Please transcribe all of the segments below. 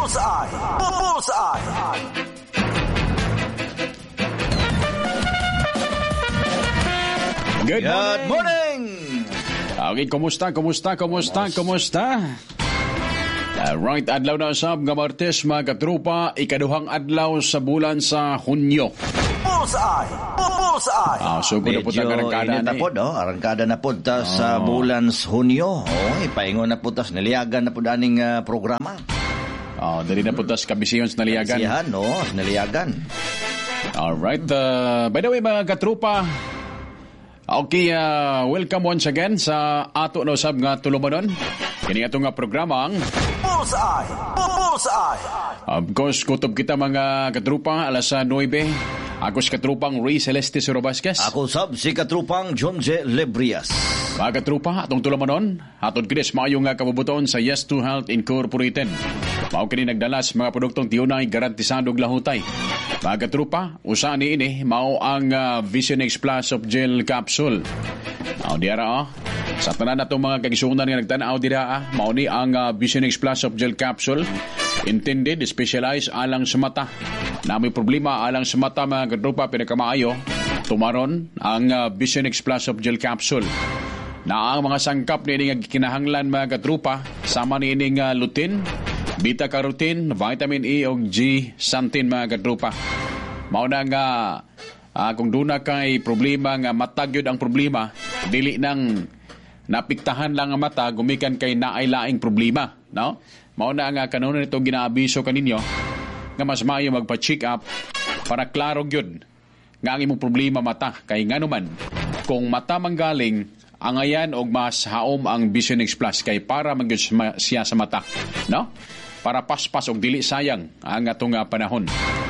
Bullseye! Bullseye! Good morning! Okay, kumusta? Right, adlaw na usab nga Martes, mga katrupa, ikaduhang adlaw sa bulan sa Hunyo. Bullseye! Bullseye! So kung naputang arangkada init na po, arangkada na po sa bulan sa Hunyo. Ipaingon na po tas naliagan na po daning programa. Dali na po tas kabisiyon sa naliagan. Kabisihan, naliagan. Alright, by the way mga katrupa, okay, welcome once again sa ato na usab nga tulumanon. Kini ato nga programa ang Bullseye! Bullseye! Of course, kutob kita mga katrupa, alas 9. Ako si katrupang Ray Celeste Suro Vasquez. Ako si katrupang John J. Lebrias. Mga katrupa, atong tulamanon, hatod kinis maayo nga kabubuton sa Yes to Health Incorporated. Mao kini nagdalas mga produktong tiyunay garantisado og lahutay. Mga katrupa, usa ni ini mao ang Vision X Plus of Gel Capsule. Diara sa tanan natong mga kagisunan nga nagtan-aw dira, mao ni ang Vision X Plus of Gel Capsule. Intended, specialized alang sa mata. Na may problema alang sa mata mga katrupa, pinakamaayo, tumaron ang Vision X Plus of Gel Capsule. Na ang mga sangkap ni nga kinahanglan mga katrupa, sama ni ining lutein, beta-carotene, vitamin E o G-xanthin mga katrupa. Mao na nga kung duna kay problema nga matag yun ang problema, dili nang napiktahan lang ang mata, gumikan kay naay-laing problema, no? Mao na nga kanunay nito ginaabiso kaninyo nga mas maayo magpa-check up para klaro gyud nga ang imong problema mata, kay nganuman kung mata manggaling ang ayan og mas haom ang Vision X Plus kay para magyud siya sa mata, no? Para paspas og dili sayang ang atong panahon.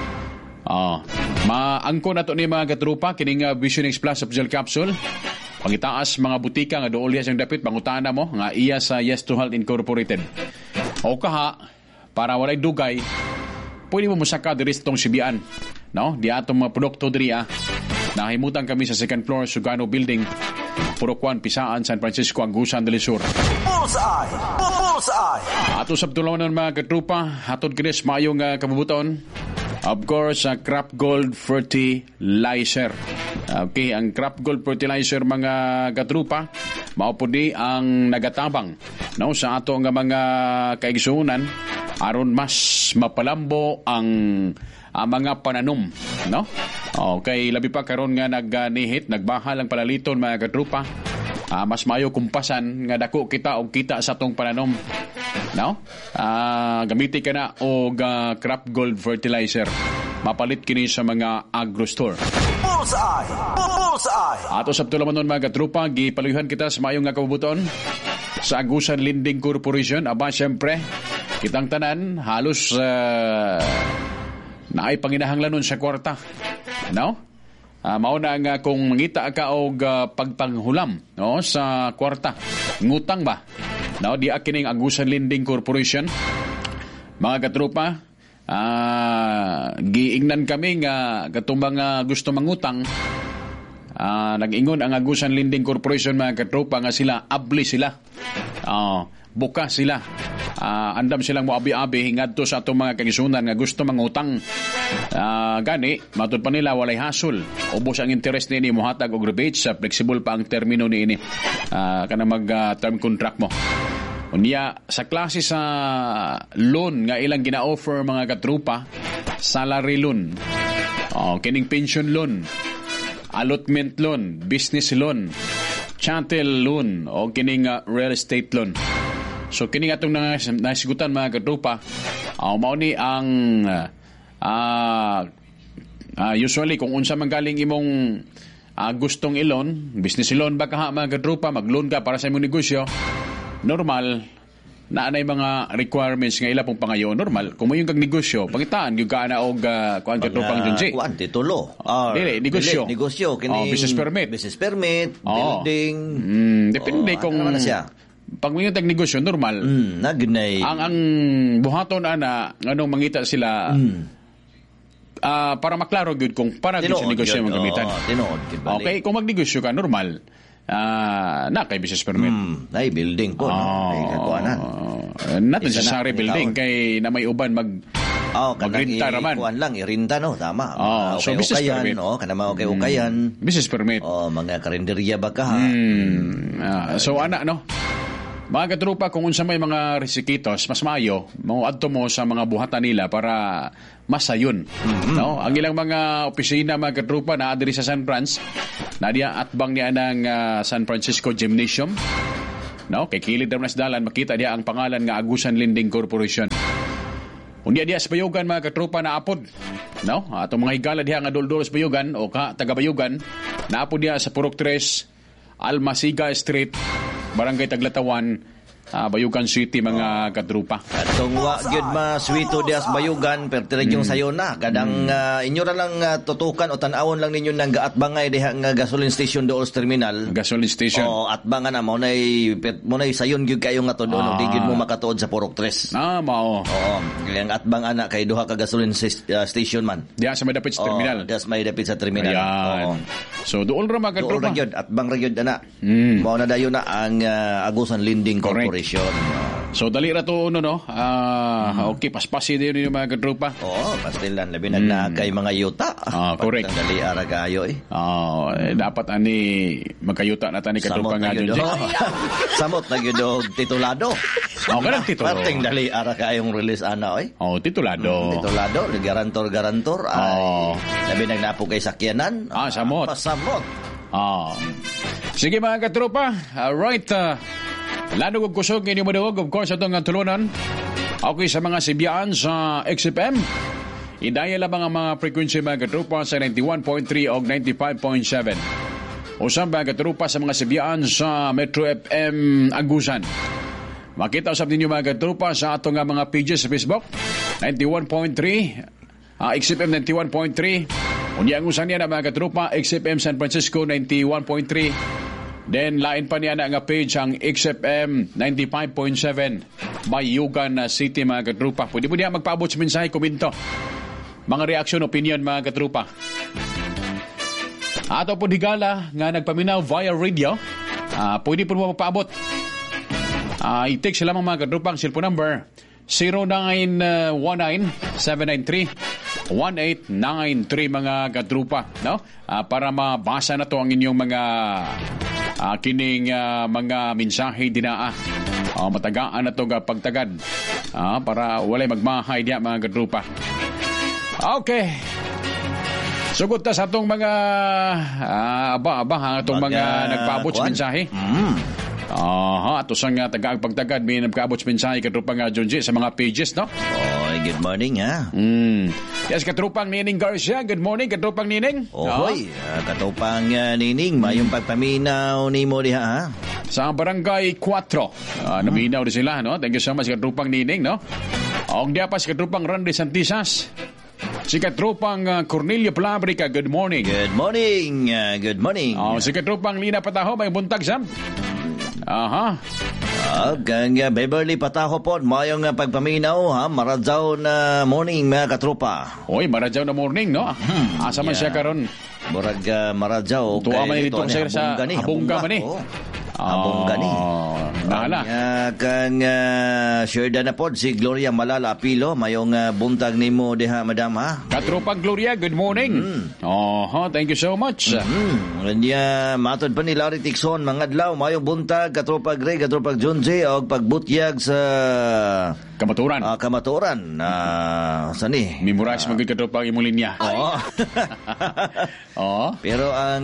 Maangko nato ni mga katrupa kining Vision X Plus of Gel Capsule. Pangitaas mga butika nga dool siyang dapit, pangutana mo nga iya sa Yes to Health Incorporated. O kaha, para walay dugay, pwede mo musaka diri sa itong sibian, no? Di atong mga produkto diri Nahimutan kami sa second floor Sugano Building, Purukuan, Pisaan, San Francisco, Agusan del Sur. Bullseye! Bullseye! Ato sa tulawanan mga katrupa, hatod kinis maayong kabubuton. Of course, Crop Gold Fertilizer. Okay, ang Crop Gold Fertilizer mga katrupa, mao po di ang nagatabang, no, sa ato nga mga kaigsuunan aron mas mapalambo ang mga pananom, no? Okay, labi pa karon nga nagnihit, nagbahal ang palaliton mga katrupa. Mas mayo kumpasan nga dako kita og kita sa tong pananom, no? Gamitin ka na og Crop Gold Fertilizer. Mapalit kini sa mga agro-store. Bullseye! Bullseye! Ato sa tulamanon mga katrupa, gipaluhan kita sa mayong nga kabubuton sa Agusan Lending Corporation. Siyempre, kitang tanan halos naay panginahanglanon sa kwarta, no? Mao na nga kung mangita ka og pagpanghulam, no, sa kwarta, ngutang ba, no, di akining Agusan Lending Corporation. Mga katrupa, giingnan kami nga katong mga gusto mangutang, nag-ingon ang Agusan Lending Corporation mga katrupa nga sila abli sila, bukas sila, andam silang moabi-abi ngadto sa atong mga kagisunan nga gusto mangutang. Gani matud pa nila walay hasol, ubos ang interest ni mohatag og rebate sa flexible pa ang termino ni ini, kana mag term contract mo. Unya sa klase sa loan nga ilang gina-offer mga katrupa, salary loan, kining pension loan, allotment loan, business loan, chattel loan, o kining real estate loan. So kining atong nasigutan mga katrupa, mao ni ang usually kung unsa man galing imong gustong ilon, business loan ba kaha mga katrupa, mag-loan ka para sa imong negosyo, normal na anay mga requirements nga ila pong pangayo, normal kung mo yung kag negosyo pangitaan yung kaana og kuan katropang Junji kuan titulo negosyo kini business permit building depende kung ano siya pag may tag negosyo normal nagnay ang buhaton ana nganong mangita sila para maklaro gyud kung para gyud sa negosyo ang gamitan. Okay, kung magnegosyo ka normal na kay business permit. Ay, building po. Ay, kakuanan. Not necessary building kay na may uban magrinta naman. Kuan lang, irinta, no? Tama. So, business permit. Kanama ukayan. Business permit. Mga karinderya ba ka, ha? So, no? Mga katrupa, kung unsa may mga resikitos, mas maayo, mauadto mo sa mga buhatan nila para masayon. No? Ang ilang mga opisina, mga katrupa, na adiri sa San Franz, na diya atbang niya ng San Francisco Gymnasium. No? Kay kilid na nas dalan, makita diya ang pangalan nga Agusan Lending Corporation. Unya diya sa Bayugan, mga katrupa, na apod. No? Atong mga higala diya nga dol-dol sa Bayugan o taga-Bayugan, na apod diya sa Purok 3, Almasiga Street, Barangay Taglatawan, Bayugan City, mga katrupa. Atong gyud maswito dias Bayugan perti yung sayo na kadang inyo ra lang tutukan o tan-awon lang ninyo nang gaatbangay diha nga gasoline station dool sa terminal. Gasoline station. Atbangan na mo nay sayon gyud kayo nga to doon di gyud mo makatuod sa Purok 3. Mao. Ang atbang ana kay duha ka gasoline station man. Diha sa may dapit sa terminal. Diha sa may dapit sa terminal. So dool ra, mga katrupa. Dool ra gyud atbang ra gyud ana. Mao na dayon na ang Agusan Lending Corporation. So dali ra to no. Okay, paspasi din yung mga katrupa. Pastilan labi nagnakay mga yuta. Correct. Dali ara kayo dapat ani magkayuta na tani katrupa nga dun. Samot na gyud titulado. Ganang titulo. Pating dali ara kayong release ana titulado. Titulado, garantor ay labi nagnapo kay sakyanan. Samot. Pasamot. Sige, mga katrupa. Alright. Lalo kong kusog ngayon madawag, of course, itong tulunan. Okay, sa mga sibiyaan sa XFM, idaya lamang ang mga frequency, mga katrupa, sa 91.3 o 95.7. Usang mga katrupa sa mga sibiyaan sa Metro FM Agusan. Makita usap ninyo, mga katrupa, sa atong mga pages sa Facebook, 91.3, XFM 91.3. Unya ang usan niya na, mga katrupa, XFM San Francisco 91.3. Then, lain pa niya na nga page ang XFM 95.7 Bayugan City, mga katrupa. Pwede mo niya magpaabot sa mensahe, komento. Mga reaction, opinion, mga katrupa. Ato po higala nga nagpaminaw via radio. Pwede po mo magpaabot. I-text sila mga katrupa ang cellphone number 0919-793-1893, mga katrupa. No? Para mabasa na to ang inyong mga kining mga mensahe dinaa. Matagaan na to pagtagad para walay magmahay diya, mga katrupa. Okay. Sugod ta sa atong mga atong mga nagpaabot sa mensahe. Ato sang tagaang pagtagad may nagpaabot sa mensahe, katrupang Junji, sa mga pages, no? Good morning, ha? Yes, katrupang Nining Garcia. Good morning, katrupang Nining. Katrupang Nining, mayong pagpaminaw ni mo diha, ha? Sa Barangay 4. Naminaw din sila, no? Thank you so much, katrupang Nining, no? Og diya pa si katrupang Randy Santisas. Si katrupang Cornelio Plabrica, good morning. Good morning, good morning. Si katrupang Lina Pataho, may buntag, Sam. Kang Beverly Pataho po, mayong pagpaminaw, ha? Maradzaw na morning, mga katrupa. Maradzaw na morning, no? Asa man siya karon? Maradzaw. Tuwa man itong sa Habungga man eh. Habungga ni. Nahala. Kang share na po si Gloria Malala Apilo, mayong buntag ni mo diha, madam, ha? Katrupang Gloria, good morning. Thank you so much. Matod pa ni Larry Tixon, mga adlaw, mayong buntag, katropag Ray, katropag Junji, o pagbutyag sa Kamaturan. Kamaturan. Sani? Memorize magiging katropang imong linya. Pero ang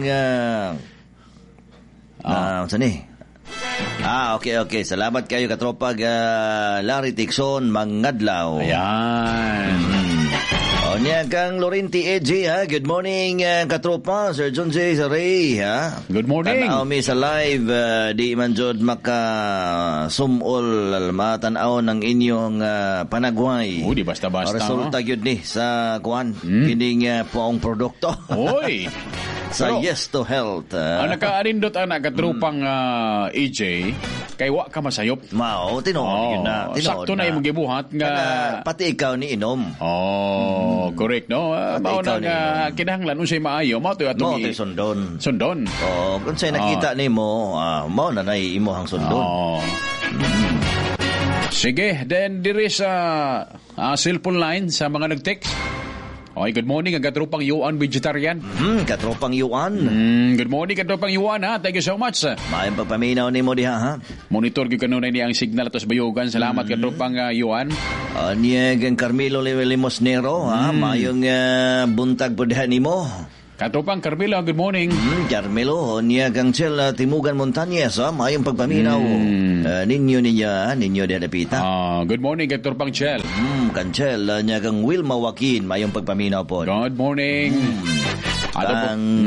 sani? Okay. Salamat kayo, katropag Larry Tixon, mangadlaw. Ayan. Niya kang Laurenti EJ, ha? Good morning, katropa. Sir John J. Ray, ha? Good morning. Tanaw mi sa live, di man jud maka-sumol, matanaw ng inyong panagway. Di basta-basta. Resulta yun ni sa kuan, kining poong produkto. Sa Yes to Health. Ang nakaarindot ang nakatrupang EJ, kay wa ka masayop. Tinood. Sakto na yung gibuhat nga. Pati ikaw ni inom. Oh, correct, no? Mao ikaw nang kinahanglan unsay maayo, mao to Mo atong to'y sundon. sundon. Oh, kung sa'y nakita nimo, mo na imuhang sundon. Oh. Sige, then diri sa cellphone line sa mga nag-text. Okay, good morning, ang katropang Yuan Vegetarian. Katropang Yuan. Good morning, katropang Yuan, ha? Thank you so much. Mayang pagpaminaw nimo diha, ha? Monitor ko kanunay ni ang signal atos bayugan. Salamat, katropang Yuan. Niyagang Carmelo Limosnero, ha? Mayong buntag po diha nimo. Katropang Carmelo, good morning. Carmelo, niyagang Chel Timugan Montañez, ha? Mayong pagpaminaw. Ninyo diha dapita. Good morning, katropang Chel. Kanchel, niyagang Wilma Joaquin, mayong pagpaminaw po. Good morning. Ang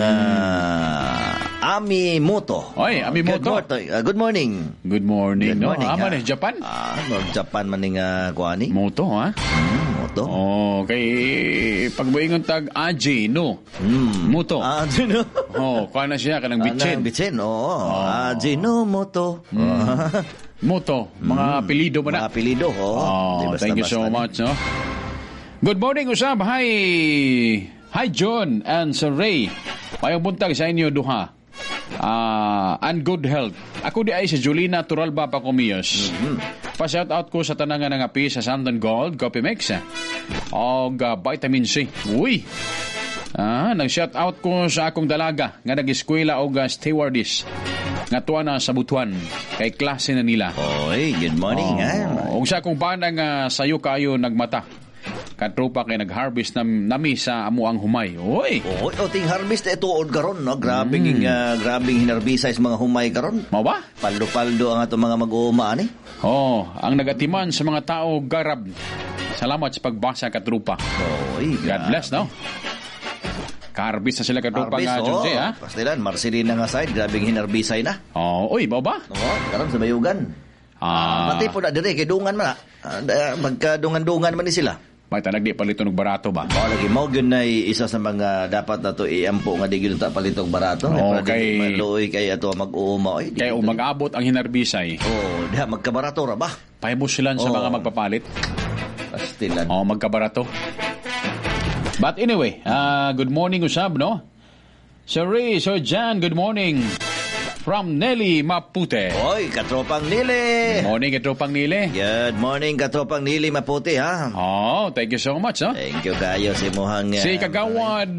Ami Moto. Oy, Ami Moto. Good morning. Good morning. Good morning, Ama ha? ni Japan. Japan man ning kuani. Moto, ha? Moto. Oh, kay pagbuingon tag Aji, no? Moto. Gino. Oh, kuha na siya kanang bitchin. Bitchin, oo. Gino Moto. Moto, mga apelido man na. Mga apelido, oo. Oh, thank you so much, no? Good morning, Usab. Hi, John and Sir Ray. Mayong buntag sa inyo, duha. And good health. Ako di ay si Julina Turalba Pacomiyos. Pa-shout out ko sa tanangan ng api sa Santon Gold, Coffee Mix. O vitamin C. Uy! Nag-shout out ko sa akong dalaga nga nag-eskwela o stewardess. Nga tuwa na sa butuan. Kay klase na nila. Oy, good morning, ha? O sa akong panang sayo kayo nagmata. Katropa kay nag-harvest nami sa amo ang humay. Oy! Ting harvest ito od karon, no? Grabing hinarbisa sa mga humay karon. Mao ba? Paldo-paldo ang ato mga mag-uuma ani. Ang nagatiman sa mga tao garab. Salamat sa pagbasa, katropa. Oy, God bless, no? Karbis na sila katropa nga, Junji, ha? Pastilan, Marcelina nga side, grabing hinarbisay na. Uy, mao ba? Karon sa Bayugan. Pati po na dire, kay dungan man na. Magkadungan-dungan man ni sila. May talag di palito ng barato ba? Lagi mo yun na isa sa mga dapat na to iampo nga di yun ta palitong barato. Kay maluoy kay ato mag-uuma. Kaya mag-abot ang hinarbisay. Diha magkabarato ra ba? Pahibos sila sa mga magpapalit. Pastilan. Magkabarato. But anyway, good morning, Usab, no? Sir Ray, Sir Jan, good morning. From Nelly Mapute. Oy, katropang Nili. Good morning, katropang Nili. Good morning, katropang Nili Maputi, ha? Thank you so much, ha? Thank you kayo si Muhang. Si Kagawad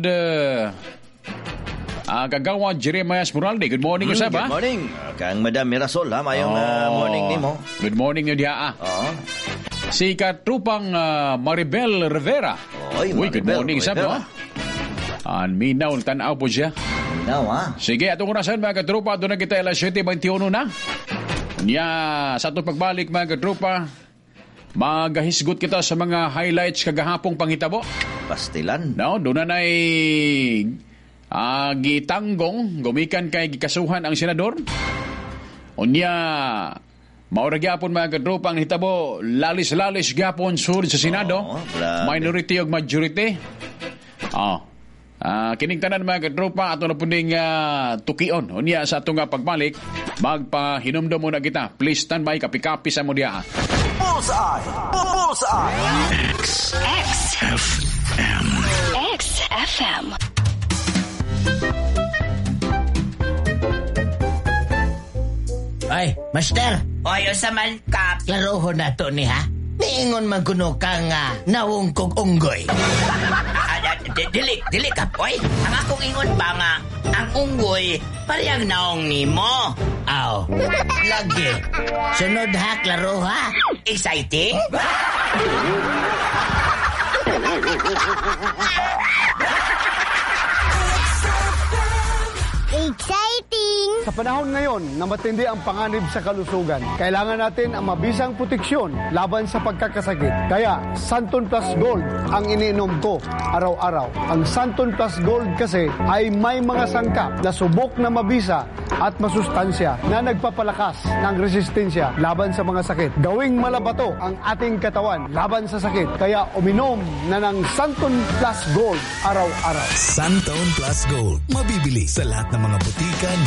Jeremias Muralde. Good morning, Usab, ha? Good morning. Kang Madam Mirasol, ha? Mayong morning ni mo. Good morning, yun diha, Si katrupang Maribel Rivera. Oy, good morning, Usab, no? Minaw, tanaw po siya. Sige, atong orasan mga katropa, doon na kita alas 7:21 na. Sa atong pagbalik mga katropa, magahisgot kita sa mga highlights kagahapong panghitabo. Pastilan. No, doon na gitanggong, gumikan kay gikasuhan ang senador. Maura gyapon mga katropa ang hitabo, lalis-lalis gyapon sud sa Senado. Minority o majority. Kining tanan mga katropa ato na puning tukion unya sa atong pagbalik magpahinumdum muna kita. Please stand by, kapi-kapi sa mo diha. Bullseye. XFM. Ay, Master. Oyo sa man kap. Laroho na to ni ha. Niingon man kuno ka nga nawungkog unggoy. Dili ka, boy. Ang akong ingon ba nga, ang unggoy, parehang naong nimo. Aw, lagi. Sunod ha, klaro ha. Exciting? Exciting! Sa panahon ngayon na matindi ang panganib sa kalusugan, kailangan natin ang mabisang proteksyon laban sa pagkakasakit. Kaya, Santon Plus Gold ang iniinom ko araw-araw. Ang Santon Plus Gold kasi ay may mga sangkap na subok na mabisa at masustansya na nagpapalakas ng resistensya laban sa mga sakit. Gawing malabato ang ating katawan laban sa sakit. Kaya uminom na ng Santon Plus Gold araw-araw. Santon Plus Gold. Mabibili sa lahat ng mga butika nationwide.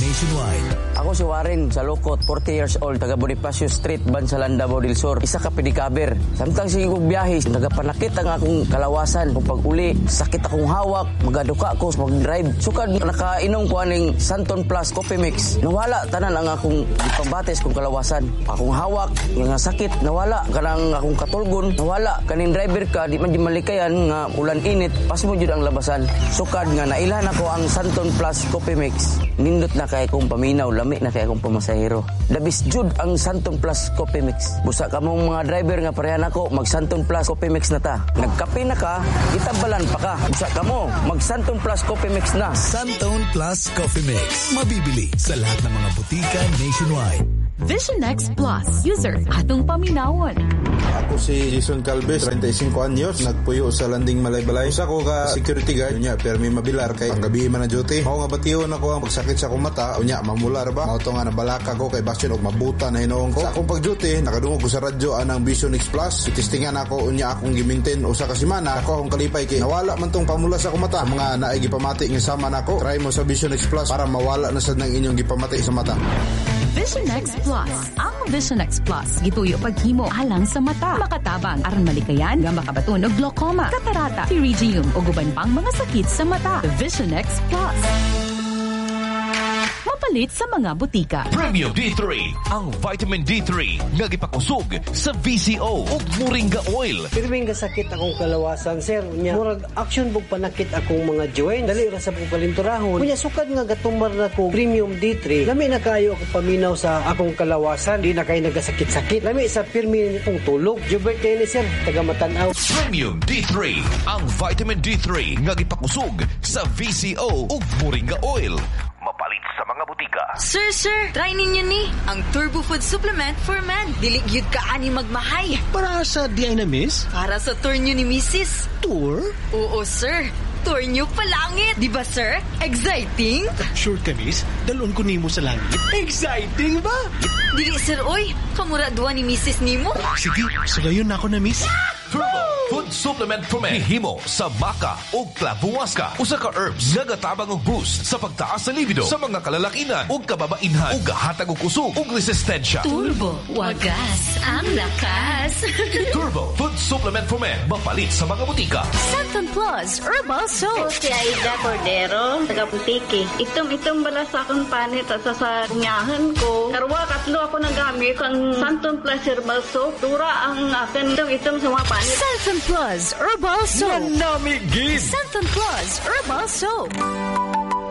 Ako si Warren Salukot, 40 years old, taga Bonifacio Street, Bansalan, Davao del Sur. Isa ka pedikaber. Samtang sige kong biyahe, nagapanakit ang akong kalawasan. Kung pag-uli, sakit akong hawak, magaduka ako sa mag-drive. Sukad, nakainom ko aning Santon Plus Coffee Mix. Nawala, tanan ang akong ipabates kong kalawasan. Akong hawak, nga sakit, nawala. Kanang akong katulgon, nawala. Kaning driver ka, di man di malikayan, nga ulan init, pas mo jud ang labasan. Sukad nga, nailan ako ang Santon Plus Coffee Mix. Nindot na kay kong paminaw, lami na kay akong pamasahero. Dabis jud ang Santon Plus Coffee Mix. Busa ka mong mga driver nga parehan ako, mag Santon Plus Coffee Mix na ta. Nagkape na ka, itabalan pa ka. Busa ka mo, mag Santon Plus Coffee Mix na. Santon Plus Coffee Mix. Mabibili sa lahat ng mga butika nationwide. Vision X Plus. User, atong paminawon. Ako si Jason Calves, 35 anyos, nagpuyo sa Landing Malaybalay. Usa ko ka security guard, unya permi mabilar kay ang gabi man na duty. Mao nga batiyon ako ang pagsakit sa akong mata, unya mamular ba? Mao to nga nabalaka ko kay bastion og mabuta na hinoong ko. Sa akong pag-duty, nakadungog ko sa radyo anang Vision X Plus. Itistingan ako unya akong giminten usa ka semana. Ako akong kalipay kay nawala man tong pamula sa akong mata. Mga naay gipamati nga sama nako. Try mo sa Vision X Plus para mawala na sad nang inyong gipamati sa mata. Vision X Plus. Ang Vision X Plus gituyo paghimo alang sa mata. Makatabang aron malikayan nga makabaton og glaucoma, katarata, pterygium o guban pang mga sakit sa mata. Vision X Plus. Mapalit sa mga butika. Premium D3, ang vitamin D3 nga gipakusog sa VCO ug Moringa Oil. Pirming sakit akong kalawasan, sir. Nya murag action bug panakit akong mga joint. Dali ra sa kong kalinturahon. Kunya sukad nga gatumbar na ko Premium D3. Lami na kayo ako paminaw sa akong kalawasan. Di na kayo nagasakit-sakit. Lami sa pirmi kong tulog. Jubert kayo ni sir, taga Matanaw. Premium D3, ang vitamin D3 nga gipakusog sa VCO ug Moringa Oil. Mapalit sa mga butika. Sir, try ninyo ni ang Turbo Food Supplement for Men. Dili gyud ka ani magmahay. Para sa di ay na miss? Para sa tour nyo ni Mrs. Tour? Oo, sir. Tour nyo palangit. Di ba, sir? Exciting? Sure ka, miss? Dalon ko nimo sa langit. Exciting ba? Dili, sir, oy. Kamura duwa ni Mrs. nimo. Sige, sagayon na ako na, miss. Turbo Food Supplement for Men. Hihimo sa maca o clavuasca. Usa ka herbs nga gatabang og boost sa pagtaas sa libido sa mga kalalakinan ug kababainhan ug gahatag og kusog ug resistensya. Turbo, wagas ang lakas. Turbo Food Supplement for Men. Mapalit sa mga butika. Santon Plus Herbal Soap. Si Aida Cordero, taga Putiki. Itom bala sa akong panit at sa kunyahan ko. Karwa, 3 ako nagamit ang Santon Plus Herbal Soap. Dura ang akin itom sa mga panit. Santon Plus Herbal Soap. Manamigin! Santon Plus Herbal Soap.